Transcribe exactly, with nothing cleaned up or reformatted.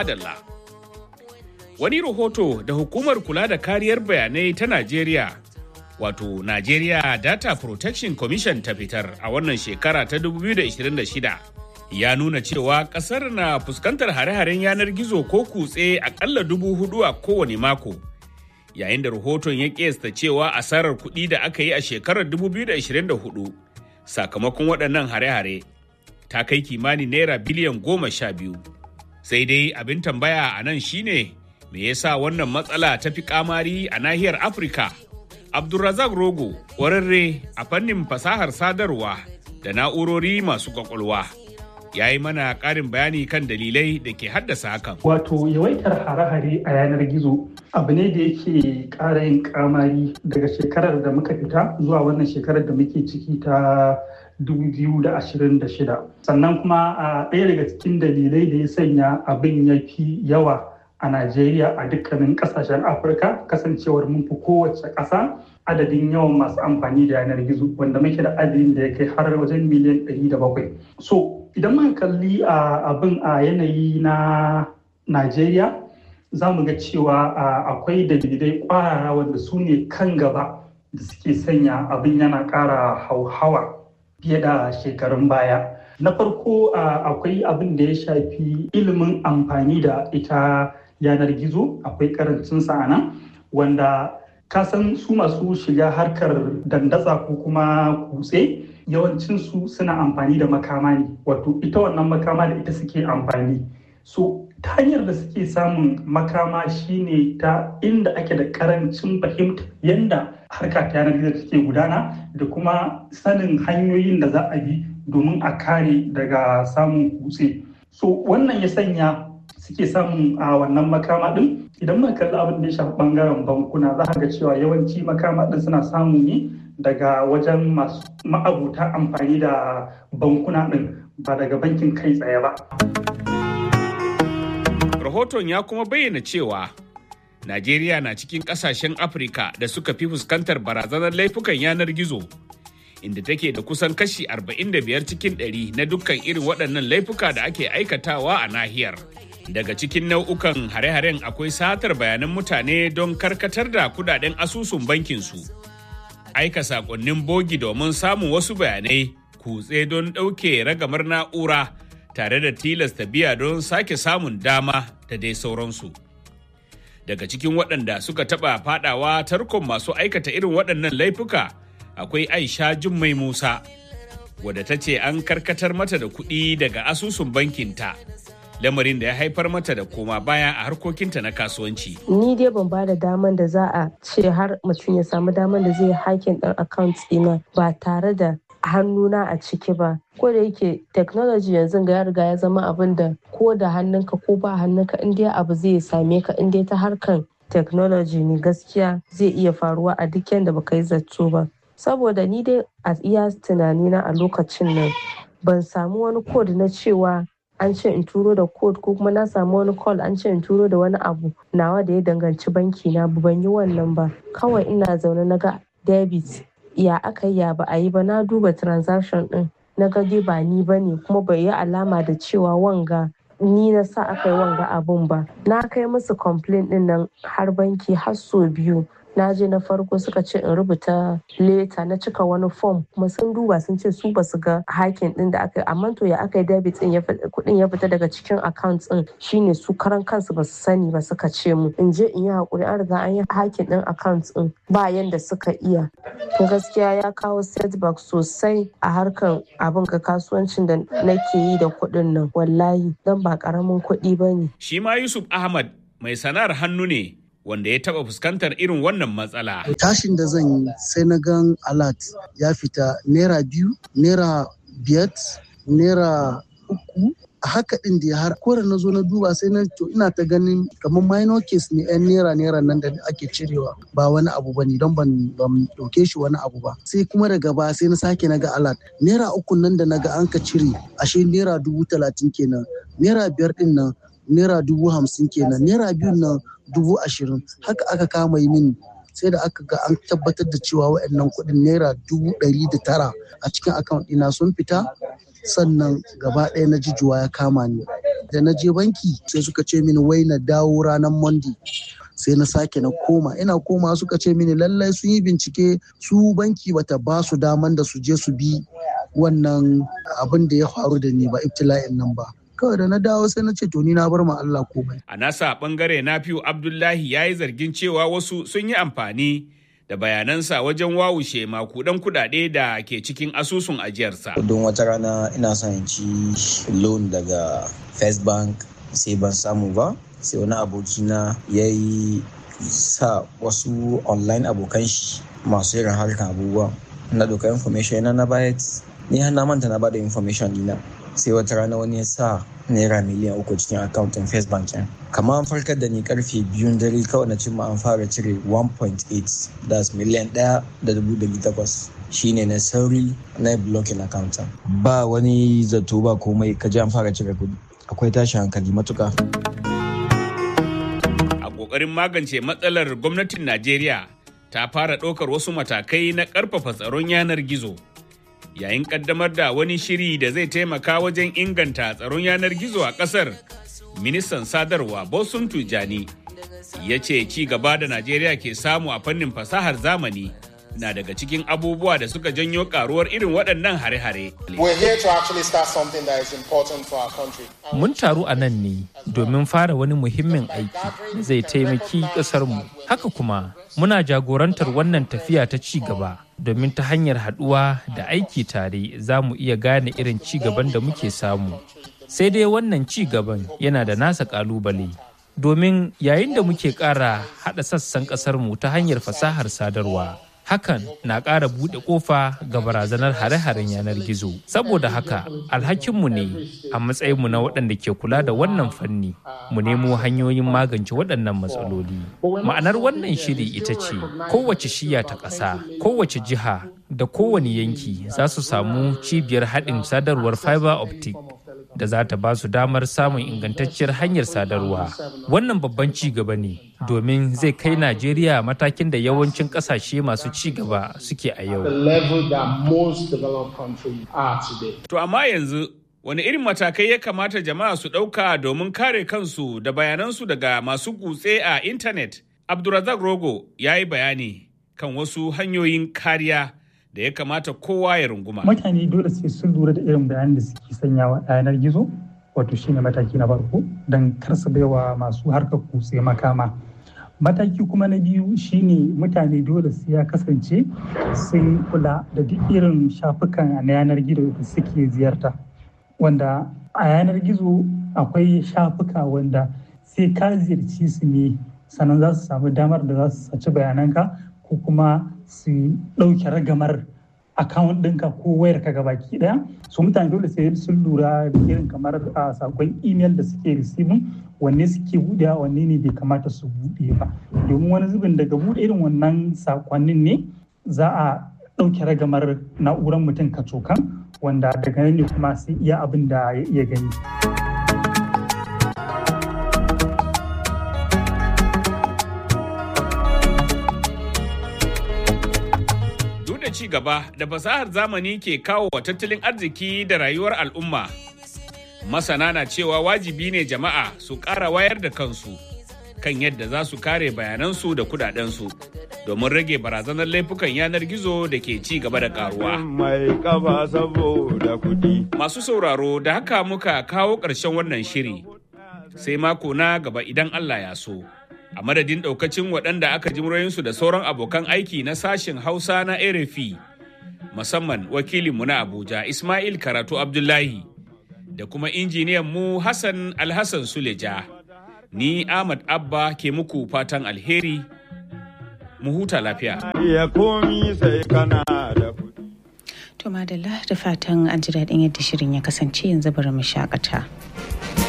madalla. Wani rahoto da hukumar kula da kariyar bayanai ta Najeriya, wato Nigeria Data Protection Commission ta fitar a wannan shekara ta dubu biyu da ashirin da shida, ya nuna cewa kasar na fuskantar hare-haren yanar gizo ko kutse akalla dubu hudu a kowane mako. Yayin da rahoton ya kiyasta cewa asarar kuɗi da aka yi a shekarar dubu biyu da ashirin da hudu sakamakon waɗannan hare-hare ta kai kimanin naira biliyan goma sha biyu. Sai dai abin tambaya a nan shine me yasa wannan matsala ta fi kamari a nahiyar Afirka? Abdulrazak Rogo, ƙwararre a fannin fasahar sadarwa da na'urori masu kwakwalwa, ya yi mana ƙarin bayani kan dalilai da ke haddasa hakan. Wato yawaitar hare-hare a yanar gizo abu ne da yake ƙara yin kamari daga shekarar da muka fita zuwa wannan shekarar da muke ciki ta dubu biyu da ashirin da shida. Sannan kuma a ɗaya daga cikin dalilai da ya sanya abin ya fi yawa a Najeriya a dukkanin ƙasashen Afirka, kasancewar mun fi kowace ƙasa adadin yawan masu amfani da yanar gizo, wanda muke da adadin da ya kai har wajen miliyan ɗari da bakwai. So idan muka kalli abin a yanayi na Najeriya, za mu ga cewa akwai dalilai ƙwarara wanda su ne kan gaba da suke sanya abin yana ƙara hauhawa fiye da shekarun baya. Na farko akwai abin da ya shafi ilimin amfani da ita yanar gizo, akwai karancinsa a nan, wanda kasan su masu shiga harkar dandatsa ko kuma kutse yawancinsu suna amfani da makama ne, wato ita wannan makama da ita suke amfani. So ta hanyar da suke samun makama shine ta inda ake da karancin fahimta yanda harka ta yanar gizo take gudana da kuma sanin hanyoyin da za a bi domin a kare daga samun kutse. So wannan ya sanya suke samun a wannan makama din. Idan muka kalli abin da ya shafi bangaren bankuna, za ga cewa yawanci makama din suna samu ne daga wajen masu ma'abuta amfani da bankuna din, ba daga bankin kai tsaye ba. Rahoton ya kuma bayyana cewa Najeriya na cikin kasashen Afirka da suka fi fuskantar barazanar laifukan yanar gizo, inda take da kusan kashi arba'in da biyar cikin ɗari na dukkan irin waɗannan laifuka da ake aikatawa a nahiyar. Daga cikin nau'ukan hare-haren akwai satar bayanan mutane don karkatar da kudaden asusun bankinsu, aika sakonnin bogi domin samun wasu bayanai, kutse don ɗauke ragamar na'ura tare da tilasta biya don sake samun dama da dai sauransu. Daga cikin waɗanda suka taɓa faɗawa tarkon masu aikata irin waɗannan laifuka akwai Aisha Jummai Musa, wadda ta ce an karkatar mata da kuɗi daga asusun bankinta, lamarin da ya haifar mata da koma baya a harkokinta na kasuwanci. Ni dai ban ba da daman da za a ce har mutum ya samu daman da zai hakin ɗin account ɗina ba tare da hannuna a ciki ba. Ko da yake technology yanzu ga ya riga ya zama abin da ko da hannunka ko ba hannunka in dai abu zai same ka, in dai ta harkan technology ne, gaskiya zai iya faruwa a duk yanda baka yi zato ba. Saboda ni dai a iya tunanina a lokacin nan ban samu wani code na cewa an ce in turo da code ko kuma na samu wani call an ce in turo da wani abu nawa da ya danganci banki na, ban yi wannan ba. Kawai ina zaune na ga debit, ya aka yi ya ba a yi ba, na duba transaction din na ga dai ba ni ba ne, kuma bai yi alama da cewa wanga ni na sa aka yi wanga abun ba. Na kai musu complaint din nan har banki har so biyu. Na je na farko suka ce in rubuta leta, na cika wani form kuma sun duba sun ce su basu ga hakin din da aka yi, amma to ya aka yi debit din kudin ya fita daga cikin account din shine su karan kansu basu sani ba. Suka ce mu in je in yi hakuri, an riga an yi hakin din account din ba yanda suka iya. To gaskiya ya kawo setback sosai a harkar abin ga kasuwancin da nake yi da kudin nan, wallahi dan ba karamin kuɗi bane. Shi ma Yusuf Ahmad mai sana'ar hannu ne wanda ya taba fuskantar irin wannan matsala. Tashin da zan yi sai na gan alert ya fita naira biyu, naira biyar, naira uku. A haka din da har kore na zo na duba sai na to ina ta ganin kamar minor case ne yan naira naira nan da ake cirewa, ba wani abu bane don ban ban dauke shi wani abu ba. Sai kuma daga baya sai na sake na ga alert naira uku nan da naga an ka cire ashe naira dubu talatin kenan, naira biyar din nan naira dubu hamsin kenan, naira biyu nan dubu ashirin. Haka aka kama yi mini sai da aka ga an tabbatar da cewa waɗannan kuɗin naira dubu ɗari da tara a cikin account ɗina sun fita, sannan gaba ɗaya na jijuwa ya kama ni. da na je banki sai suka ce mini wai na dawo ranar Monday. Sai na sake na koma ina koma suka ce mini lallai sun yi bincike su banki bata ba su daman da su je su bi wannan abin da ya faru da ni ba ibtila'in nan ba. Kawai da na dawo sai na ce to ni na bar ma Allah komai. A nasa bangare Nafiu Abdullahi ya yi zargin cewa wasu sun yi amfani da bayanansa wajen wawushe makudan kudade da ke cikin asusun ajiyarsa. Don wata rana ina son in ci loan daga First Bank sai ban samu ba. Sai wani abokina ya yi sa wasu online abokan shi masu irin harkar abubuwa na doka information yana na bayar ni har na manta na bada information dina sai wata rana wani ya sa naira miliyan uku cikin akauntun First Bank ɗin kamar an farkar da ni karfe biyun dare kawai na cimma an fara cire one point eight das miliyan ɗaya da dubu ɗari takwas shine na sauri na blocking account ba wani zato ba komai kaji an fara cire kuɗi akwai tashin hankali matuka. Ƙoƙarin magance matsalar gwamnatin Najeriya ta fara ɗaukar wasu matakai na ƙarfafa tsaron yanar gizo. Yayin ƙaddamar da wani shiri da zai taimaka wajen inganta tsaron yanar gizo a ƙasar, ministan sadarwa Bosun Tijani ya ce ci gaba da Najeriya ke samu a fannin fasahar zamani na daga cikin abubuwa da suka janyo karuwar irin waɗannan hare-hare. Mun taru a nan ne domin fara wani muhimmin aiki da zai taimaki ƙasarmu. Haka kuma muna jagorantar wannan tafiya ta ci gaba domin ta hanyar haɗuwa da aiki tare za mu iya gane irin ci gaban da muke samu. Sai dai wannan ci gaban yana da nasa ƙalubale. Domin yayin da muke ƙara haɗa sassan ƙasarmu ta hanyar fasahar sadarwa. Hakan na ƙara buɗe ƙofa ga barazanar hare-haren yanar gizo. Saboda haka, alhakinmu ne a matsayinmu na waɗanda ke kula da wannan fanni, mu nemo hanyoyin magance waɗannan matsaloli. Ma'anar wannan shiri ita ce, kowace shiya ta ƙasa, kowace jiha da kowane yanki za su samu cibiyar haɗin sadarwar fiber optic da za ta ba su damar samun ingantacciyar hanyar sadarwa. Wannan babban ci gaba ne domin zai kai Najeriya matakin da yawancin ƙasashe masu ci gaba suke a yau. To amma yanzu wani irin matakai ya kamata jama'a su ɗauka domin kare kansu da bayanansu daga masu kutse a intanet? Abdulrazak Rogo ya yi bayani kan wasu hanyoyin kariya da ya kamata kowa ya runguma. Mutane dole sai sun lura da irin bayanan da suke sanyawa a yanar gizo, wato shine mataki na farko don kar su baiwa masu harkar kutse makama. Mataki kuma na biyu shine mutane dole sai ya kasance sun kula da duk irin shafukan na yanar gizo da suke ziyarta. Wanda a yanar gizo akwai shafuka wanda sai ka ziyarci su ne sannan za su samu damar da za su saci bayananka ko kuma su ɗauke ragamar akawun ɗinka ko wayar ka gabaki ɗaya. So mutane dole sai sun lura da irin kamar a sakon email da suke receiving wanne suke buɗe wanne ne bai kamata su buɗe ba. Domin wani zubin daga buɗe irin wannan sakonnin ne za a ɗauke ragamar na'urar mutum kacokan wanda daga nan ne kuma sai iya abin da ya iya gani. Ci gaba da fasahar zamani ke kawo wa tattalin arziki da rayuwar al'umma. Masana na cewa wajibi ne jama'a su ƙara wayar da kansu kan yadda za su kare bayanansu da kudadensu domin rage barazanar laifukan yanar gizo da ke ci gaba da karuwa. Masu sauraro da haka muka kawo ƙarshen wannan shiri. Sai mako na gaba idan Allah ya so. A madadin ɗaukacin waɗanda aka ji muryoyinsu da sauran abokan aiki na sashen Hausa na R F I, musamman wakilinmu na Abuja Ismail Karatu Abdullahi da kuma injiniyan mu Hassan Alhassan Suleja. Ni Ahmad Abba ke muku fatan alheri, mu huta lafiya. To madalla da fatan an ji daɗin yadda shirin ya kasance yanzu bari mu shakata.